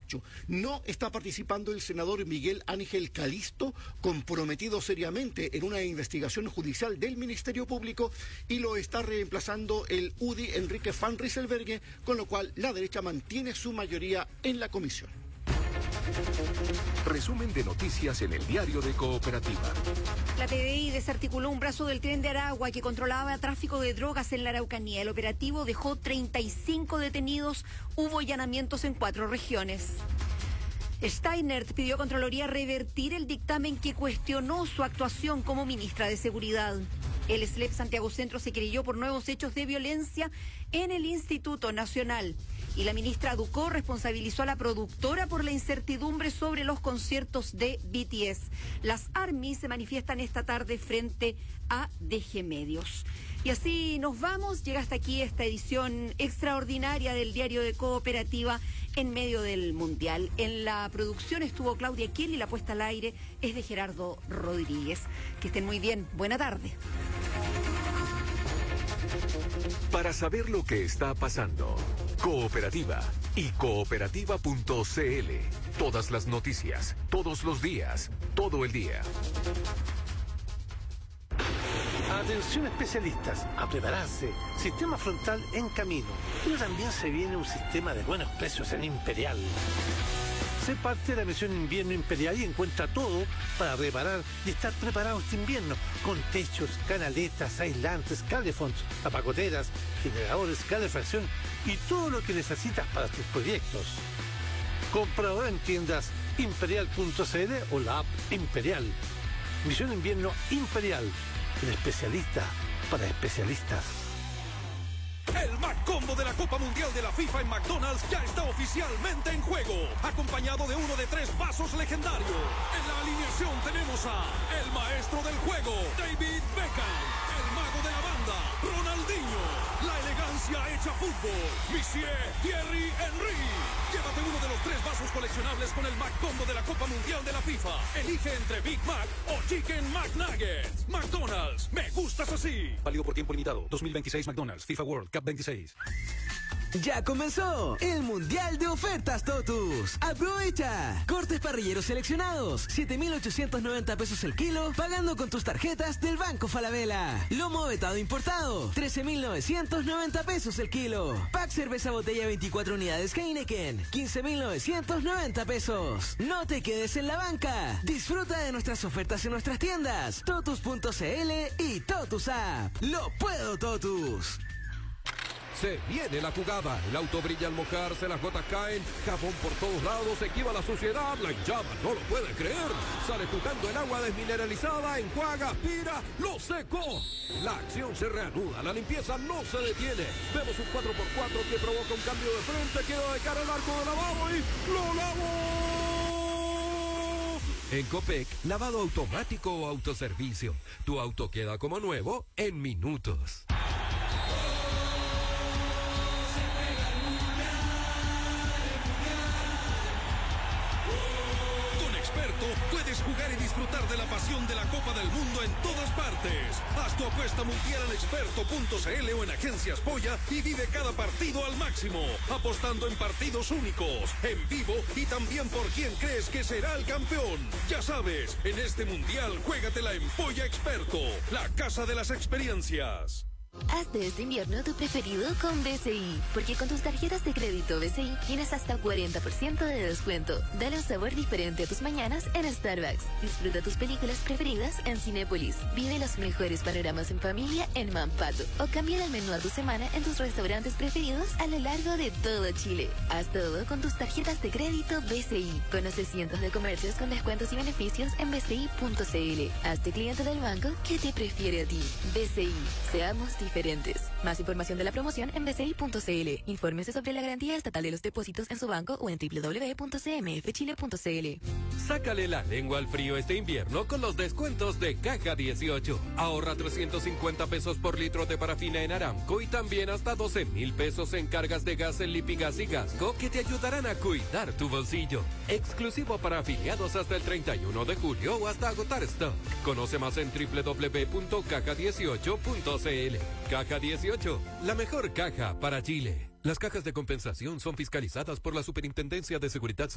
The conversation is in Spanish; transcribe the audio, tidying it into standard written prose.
hecho. No está participando el senador Miguel Ángel Calisto, comprometido seriamente en una investigación judicial del Ministerio Público, y lo está reemplazando el UDI Enrique Van Rysselberghe, con lo cual la derecha mantiene su mayoría en la comisión. Resumen de noticias en el diario de Cooperativa. La PDI desarticuló un brazo del tren de Aragua que controlaba tráfico de drogas en la Araucanía. El operativo dejó 35 detenidos. Hubo allanamientos en 4 regiones. Steinert pidió a Contraloría revertir el dictamen que cuestionó su actuación como ministra de Seguridad. El SLEP Santiago Centro se querelló por nuevos hechos de violencia en el Instituto Nacional. Y la ministra Ducó responsabilizó a la productora por la incertidumbre sobre los conciertos de BTS. Las ARMY se manifiestan esta tarde frente a DG Medios. Y así nos vamos. Llega hasta aquí esta edición extraordinaria del diario de Cooperativa en medio del Mundial. En la producción estuvo Claudia Kiel y la puesta al aire es de Gerardo Rodríguez. Que estén muy bien. Buena tarde. Para saber lo que está pasando, Cooperativa y cooperativa.cl. Todas las noticias, todos los días, todo el día. Atención especialistas, a prepararse. Sistema frontal en camino. Pero también se viene un sistema de buenos precios en Imperial. Sé parte de la misión Invierno Imperial y encuentra todo para reparar y estar preparado este invierno. Con techos, canaletas, aislantes, cablefonds, tapacoteras, generadores, calefacción y todo lo que necesitas para tus proyectos. Compra ahora en tiendas imperial.cl o la app Imperial. Misión Invierno Imperial. El especialista para especialistas. El McCombo de la Copa Mundial de la FIFA en McDonald's ya está oficialmente en juego, acompañado de uno de 3 vasos legendarios. En la alineación tenemos a el maestro del juego, David Beckham, el mago de la banda, Ronaldinho, la elegancia hecha fútbol, Monsieur Thierry Henry. Llévate uno de los 3 vasos coleccionables con el McCombo de la Copa Mundial de la FIFA. Elige entre Big Mac o Chicken McNuggets. McDonald's, me gustas así. Válido por tiempo limitado. 2026 McDonald's, FIFA World Cup 26. Ya comenzó el Mundial de Ofertas Totus. ¡Aprovecha! Cortes parrilleros seleccionados, 7.890 pesos el kilo, pagando con tus tarjetas del Banco Falabella. Lomo vetado importado, 13.990 pesos el kilo. Pack cerveza botella 24 unidades Heineken, 15.990 pesos. No te quedes en la banca. Disfruta de nuestras ofertas en nuestras tiendas, totus.cl y Totus App. ¡Lo puedo, Totus! Se viene la jugada, el auto brilla al mojarse, las gotas caen, jabón por todos lados, se esquiva la suciedad, la llama no lo puede creer, sale jugando el agua desmineralizada, enjuaga, aspira, lo secó. La acción se reanuda, la limpieza no se detiene, vemos un 4x4 que provoca un cambio de frente, queda de cara al arco de lavado y ¡lo lavó! En Copec, lavado automático o autoservicio, tu auto queda como nuevo en minutos. Puedes jugar y disfrutar de la pasión de la Copa del Mundo en todas partes. Haz tu apuesta mundial en experto.cl o en Agencias Polla y vive cada partido al máximo, apostando en partidos únicos, en vivo y también por quién crees que será el campeón. Ya sabes, en este mundial juégatela en Polla Experto, la casa de las experiencias. Haz de este invierno tu preferido con BCI, porque con tus tarjetas de crédito BCI tienes hasta 40% de descuento. Dale un sabor diferente a tus mañanas en Starbucks. Disfruta tus películas preferidas en Cinépolis. Vive los mejores panoramas en familia en Mampato. O cambia el menú a tu semana en tus restaurantes preferidos a lo largo de todo Chile. Haz todo con tus tarjetas de crédito BCI. Conoce cientos de comercios con descuentos y beneficios en bci.cl. Hazte cliente del banco que te prefiere a ti. BCI. Seamos diferentes. Más información de la promoción en bci.cl. Infórmese sobre la garantía estatal de los depósitos en su banco o en www.cmfchile.cl. Sácale la lengua al frío este invierno con los descuentos de Caja 18. Ahorra 350 pesos por litro de parafina en Aramco y también hasta 12,000 pesos en cargas de gas en Lipigas y Gasco que te ayudarán a cuidar tu bolsillo. Exclusivo para afiliados hasta el 31 de julio o hasta agotar stock. Conoce más en www.caja18.cl. Caja 18, la mejor caja para Chile. Las cajas de compensación son fiscalizadas por la Superintendencia de Seguridad